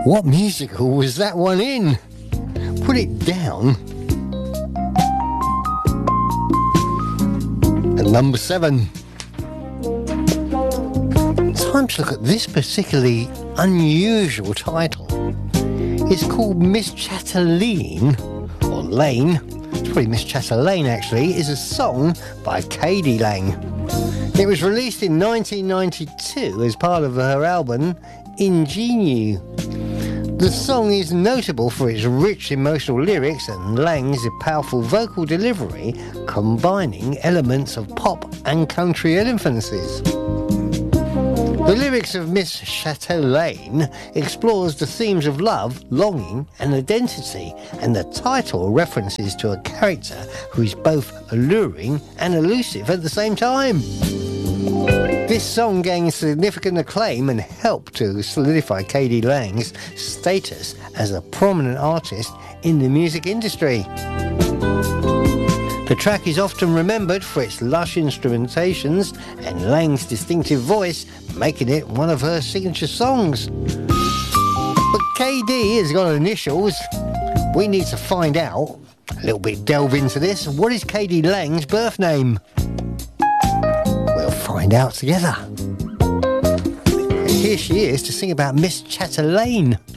What musical was that one in? Put it down. At number 7. Time to look at this particularly unusual title. It's called Miss Chatelaine, or Lane. It's probably Miss Chatelaine actually. Is a song by k.d. lang. It was released in 1992 as part of her album Ingenue. The song is notable for its rich emotional lyrics and Lang's powerful vocal delivery, combining elements of pop and country influences. The lyrics of Miss Chatelaine explores the themes of love, longing and identity, and the title references to a character who is both alluring and elusive at the same time. This song gained significant acclaim and helped to solidify k.d. lang's status as a prominent artist in the music industry. The track is often remembered for its lush instrumentations and Lang's distinctive voice, making it one of her signature songs. But k.d. has got initials. We need to find out, a little bit delve into this. What is k.d. lang's birth name? We'll find out together. And here she is to sing about Miss Chatelaine.